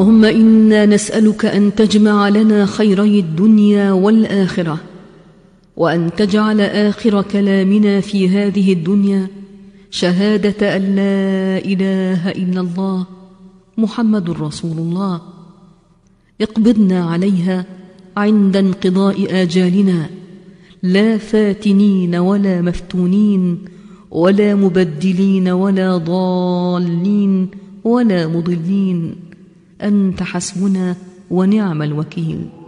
اللهم إنا نسألك أن تجمع لنا خيري الدنيا والآخرة، وأن تجعل آخر كلامنا في هذه الدنيا شهادة أن لا إله إلا الله محمد رسول الله. اقبضنا عليها عند انقضاء آجالنا، لا فاتنين ولا مفتونين ولا مبدلين ولا ضالين ولا مضلين، أنت حسبنا ونعم الوكيل.